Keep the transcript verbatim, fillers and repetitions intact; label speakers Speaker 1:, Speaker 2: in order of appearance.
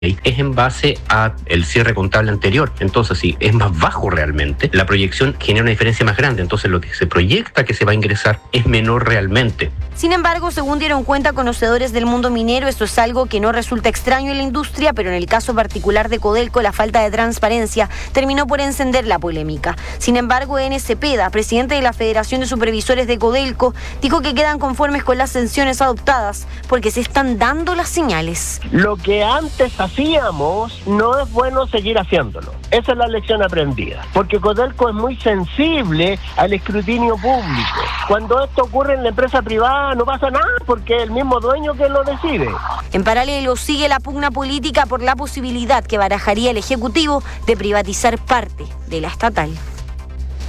Speaker 1: es en base a el cierre contable anterior. Entonces, si es más bajo realmente, la proyección genera una diferencia más grande. Entonces, lo que se proyecta que se va a ingresar es menor realmente.
Speaker 2: Sin embargo, según dieron cuenta conocedores del mundo minero, esto es algo que no resulta extraño en la industria, pero en el caso particular de Codelco, la falta de transparencia terminó por encender la polémica. Sin embargo, N. Cepeda, presidente de la Federación de Supervisores de Codelco, dijo que quedan conformes con las sanciones adoptadas porque se están dando las señales.
Speaker 3: Lo que antes hacíamos no es bueno seguir haciéndolo. Esa es la lección aprendida, porque Codelco es muy sensible al escrutinio público. Cuando esto ocurre en la empresa privada no pasa nada, porque es el mismo dueño que lo decide.
Speaker 2: En paralelo sigue la pugna política por la posibilidad que barajaría el Ejecutivo de privatizar parte de la estatal.